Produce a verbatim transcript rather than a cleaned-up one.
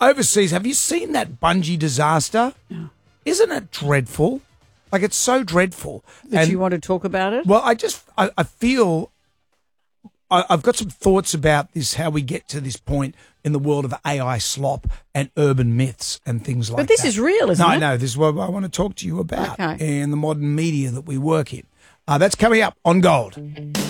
overseas, have you seen that bungee disaster? No. Isn't it dreadful? Like, it's so dreadful. That And- you want to talk about it? Well, I just, I, I feel, I, I've got some thoughts about this, how we get to this point in the world of A I slop and urban myths and things like that. But this is real, isn't no, it? No, no, this is what I want to talk to you about Okay. and the modern media that we work in. Uh, that's coming up on Gold.